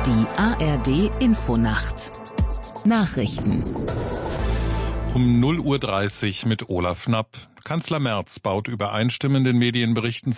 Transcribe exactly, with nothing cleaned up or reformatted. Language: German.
Die A R D Infonacht Nachrichten Um null Uhr dreißig mit Olaf Knapp. Kanzler Merz baut übereinstimmenden Medienberichten